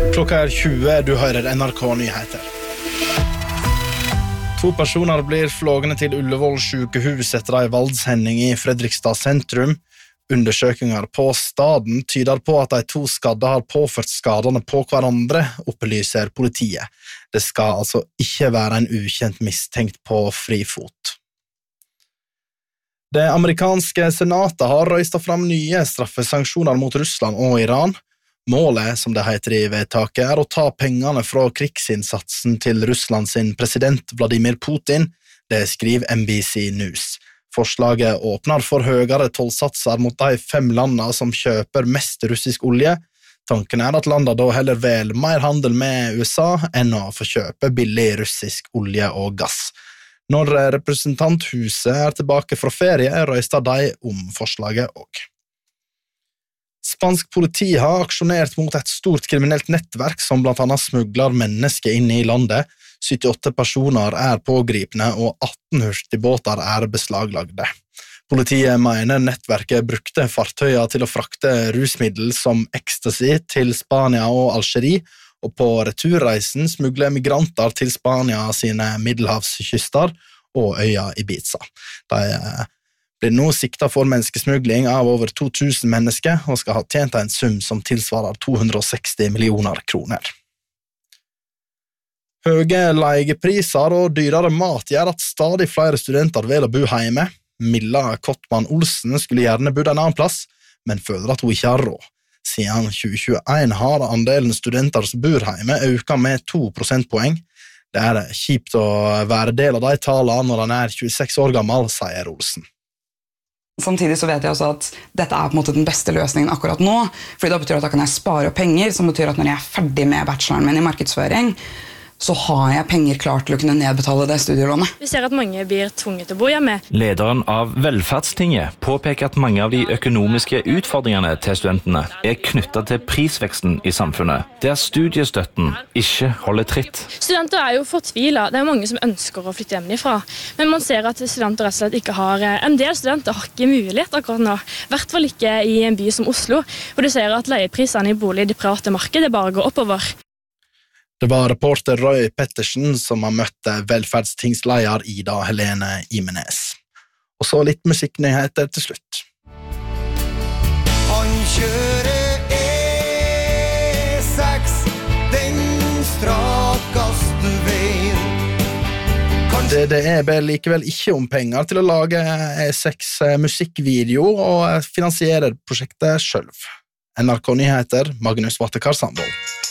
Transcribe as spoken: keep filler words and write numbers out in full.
Klokka er tjue, du hører N R K Nyheter. To personer blir flågende til Ullevål sykehus etter en voldshending i Fredrikstad sentrum. Undersøkelser på staden tyder på at de to skadde har påført skadene på hverandre, opplyser politiet. Det skal altså ikke være en ukjent mistenkt på frifot. Det amerikanske senatet har røystet fram nye straffesanksjoner mot Russland og Iran. Målet, som det heter i vedtaket, er å ta pengene fra krigsinnsatsen til Russland sin president Vladimir Putin. Det skriver N B C News. Forslaget åpner for høyere tollsatser mot de fem landene som kjøper mest russisk olje. Tanken er at landene da heller vel mer handel med U S A enn å få kjøpe billig russisk olje og gass. Når representanthuset er tilbake fra ferie, røyster de om forslaget også. Spansk politi har aksjonert mot et stort kriminelt nettverk som blant annet smugler mennesker inn i landet. syttiåtte personer er pågripne og atten hurtigbåter er beslaglagde. Politiet mener nettverket brukte fartøyer til å frakte rusmiddel som ecstasy til Spania og Algerie, og på returreisen smugler migranter til Spania sine middelhavskyster og øya Ibiza. De blir nå siktet for menneskesmugling av over to tusen mennesker og skal ha tjent en sum som tilsvarer to hundre og seksti millioner kroner. Høye leiepriser og dyrere mat gjør at stadig flere studenter vil å bo hjemme. Milla Kottmann Olsen skulle gjerne bodd en annen plass, men føler at hun ikke har råd. Siden tjue tjueen har andelen studenter som bor hjemme økt med to prosentpoeng. Det er kjipt å være del av de talene når han er tjueseks år gammel, sier Olsen. Samtidig så vet jeg også at dette er på en måte den beste løsningen akkurat nå, fordi det betyr at da kan jeg spare penger, som betyr at når jeg er ferdig med bacheloren min i markedsføring, så har jeg penger klart til å kunne nedbetale det studielånet. Vi ser at mange blir tvunget til å bo hjemme. Lederen av Velferdstinget påpeker at mange av de økonomiske utfordringene til studentene er knyttet til prisveksten i samfunnet, der studiestøtten ikke holder tritt. Studenter er jo fortvilet. Det er mange som ønsker å flytte hjemmefra, men man ser at studenter rett og slett ikke har, en del studenter har ikke mulighet akkurat nå, i hvert fall ikke i en by som Oslo, hvor du ser at leieprisene i bolig i det private markedet bare går oppover. Det var reporter Roy Pettersen som har møtt velferdstingsleier Ida Helene Imenes. Og så litt musikknyheter til slutt. Han kjører E seks, den strakeste veien. D D E ber likevel ikke om penger til å lage E seks musikkvideo og finansierer prosjektet selv. N R K Nyheter, Magnus Vattekar Sandvold.